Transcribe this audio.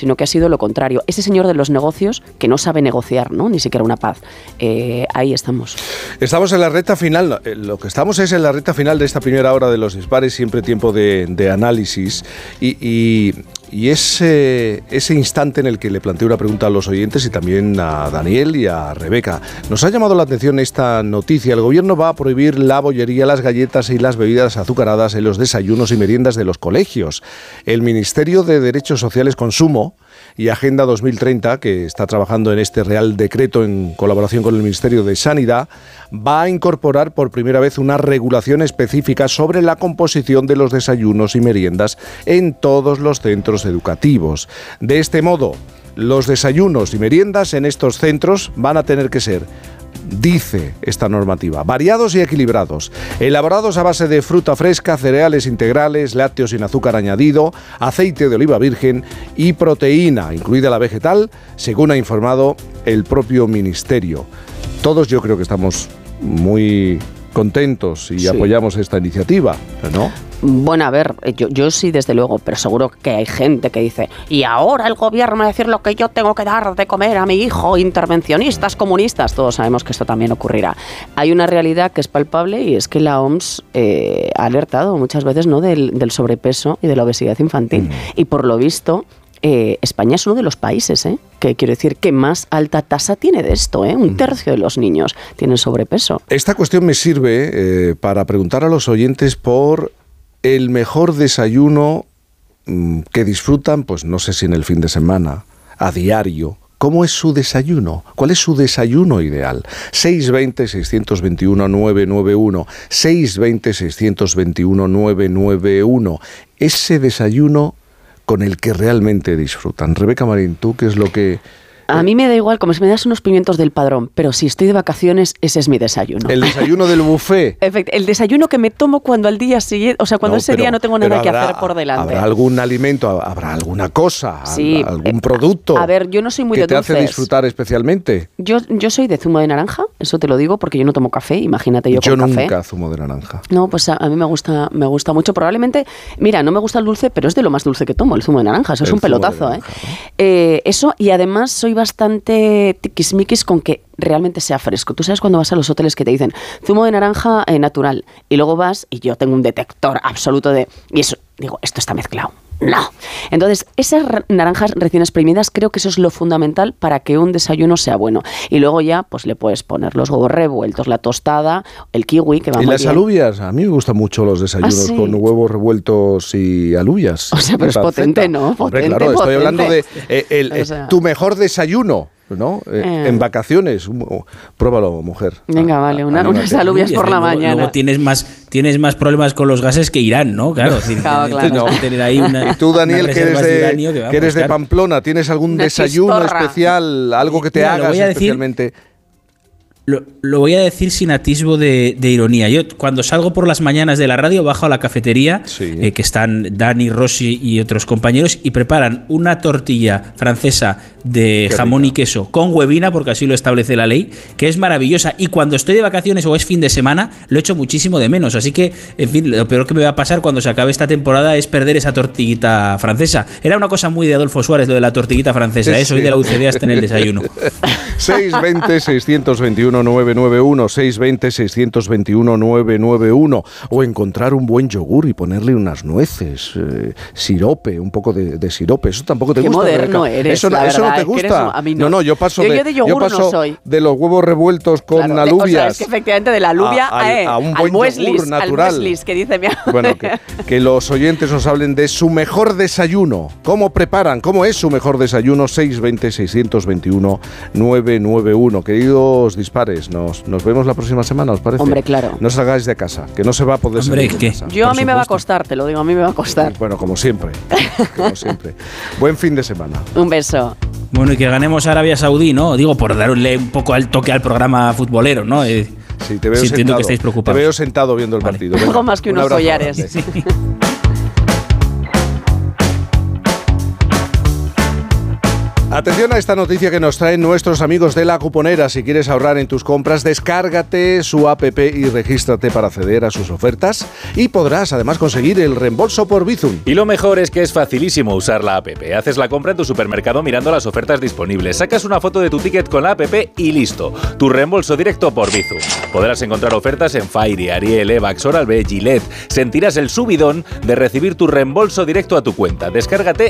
sino que ha sido lo contrario. Ese señor de los negocios que no sabe negociar, ¿no? Ni siquiera una paz. Ahí estamos. Estamos en la recta final. Lo que estamos es en la recta final de esta primera hora de Los Dispares, siempre tiempo de análisis. Y ese instante en el que le planteo una pregunta a los oyentes y también a Daniel y a Rebeca. Nos ha llamado la atención esta noticia. El gobierno va a prohibir la bollería, las galletas y las bebidas azucaradas en los desayunos y meriendas de los colegios. El Ministerio de Derechos Sociales, Consumo y Agenda 2030, que está trabajando en este Real Decreto en colaboración con el Ministerio de Sanidad, va a incorporar por primera vez una regulación específica sobre la composición de los desayunos y meriendas en todos los centros educativos. De este modo, los desayunos y meriendas en estos centros van a tener que ser, dice esta normativa, variados y equilibrados, elaborados a base de fruta fresca, cereales integrales, lácteos sin azúcar añadido, aceite de oliva virgen y proteína, incluida la vegetal, según ha informado el propio ministerio. Todos yo creo que estamos muy contentos y apoyamos esta iniciativa, ¿no? Bueno, a ver, yo sí, desde luego, pero seguro que hay gente que dice, y ahora el gobierno me va a decir lo que yo tengo que dar de comer a mi hijo, intervencionistas, comunistas. Todos sabemos que esto también ocurrirá. Hay una realidad que es palpable y es que la OMS ha alertado muchas veces, ¿no?, del sobrepeso y de la obesidad infantil. Y por lo visto, España es uno de los países, que quiero decir que más alta tasa tiene de esto, un tercio de los niños tienen sobrepeso. Esta cuestión me sirve para preguntar a los oyentes por el mejor desayuno que disfrutan, pues no sé si en el fin de semana, a diario. ¿Cómo es su desayuno? ¿Cuál es su desayuno ideal? 620-621-991, 620-621-991. Ese desayuno con el que realmente disfrutan. Rebeca Marín, ¿tú qué es lo que...? A mí me da igual, como si me das unos pimientos del Padrón, pero si estoy de vacaciones, ese es mi desayuno. ¿El desayuno del buffet? El desayuno que me tomo cuando al día siguiente, o sea, cuando ese día no tengo nada que hacer por delante. ¿Habrá algún alimento, habrá alguna cosa, algún producto? A ver, yo no soy muy de dulces. ¿Que te hace disfrutar especialmente? Yo soy de zumo de naranja, eso te lo digo, porque yo no tomo café, imagínate yo con café. Yo nunca zumo de naranja. No, pues a mí me gusta mucho. Probablemente, mira, no me gusta el dulce, pero es de lo más dulce que tomo, el zumo de naranja. Eso es un pelotazo, naranja, ¿no? Eso, y además soy bastante tiquismiquis con que realmente sea fresco. Tú sabes cuando vas a los hoteles que te dicen zumo de naranja natural y luego vas y yo tengo un detector absoluto de... Y eso, digo, esto está mezclado. No. Entonces, esas naranjas recién exprimidas, creo que eso es lo fundamental para que un desayuno sea bueno. Y luego ya, pues le puedes poner los huevos revueltos, la tostada, el kiwi, que va muy bien. ¿Y las alubias? A mí me gustan mucho los desayunos con huevos revueltos y alubias. O sea, pero es potente, ¿no? Hombre, claro, estoy hablando de tu mejor desayuno, ¿no? En vacaciones. Pruébalo, mujer. Venga, vale, unas alubias por la mañana. Luego tienes más problemas con los gases que Irán, ¿no? Claro, claro. Tener ahí y tú, Daniel, que eres de Pamplona, ¿tienes algún desayuno especial, algo que te hagas especialmente? Lo voy a decir sin atisbo de ironía. Yo cuando salgo por las mañanas de la radio bajo a la cafetería, que están Dani, Rossi y otros compañeros, y preparan una tortilla francesa de jamón y queso con huevina, porque así lo establece la ley, que es maravillosa. Y cuando estoy de vacaciones o es fin de semana, lo echo muchísimo de menos. Así que, en fin, lo peor que me va a pasar cuando se acabe esta temporada es perder esa tortillita francesa. Era una cosa muy de Adolfo Suárez, lo de la tortillita francesa. Soy de la UCD hasta en el desayuno. 620-621-991, 620-621-991, o encontrar un buen yogur y ponerle unas nueces, sirope, un poco de sirope. Eso tampoco te gusta. Qué moderno eres, eso no te gusta. A mí no. No, yo paso de yogur no soy. De los huevos revueltos con alubias. O sea, es que efectivamente de la alubia a un buen yogur natural. Al mueslis, que dice mi abuela. Bueno, que los oyentes nos hablen de su mejor desayuno. ¿Cómo preparan? ¿Cómo es su mejor desayuno? 620-621-991. Queridos dispares, nos vemos la próxima semana, ¿os parece? Hombre, claro. No salgáis de casa, que no se va a poder salir de casa. Yo a mí me va a costar, te lo digo, a mí me va a costar. Bueno, como siempre. Buen fin de semana. Un beso. Bueno, y que ganemos Arabia Saudí, ¿no? Digo, por darle un poco al toque al programa futbolero, ¿no? Sí, te veo sentado. Entiendo que estáis preocupados. Te veo sentado viendo el partido. Algo más que unos collares. Sí. Atención a esta noticia que nos traen nuestros amigos de La Cuponera. Si quieres ahorrar en tus compras, descárgate su app y regístrate para acceder a sus ofertas y podrás además conseguir el reembolso por Bizum. Y lo mejor es que es facilísimo usar la app. Haces la compra en tu supermercado mirando las ofertas disponibles, sacas una foto de tu ticket con la app y listo. Tu reembolso directo por Bizum. Podrás encontrar ofertas en Fairy, Ariel, Evax, Oral-B, Gillette. Sentirás el subidón de recibir tu reembolso directo a tu cuenta. Descárgate